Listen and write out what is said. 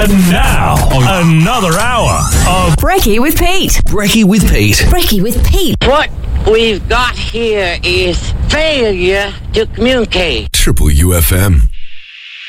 And now, another hour of Brekkie with Pete. Brekkie with Pete. Brekkie with Pete. What we've got here is failure to communicate. Triple UFM.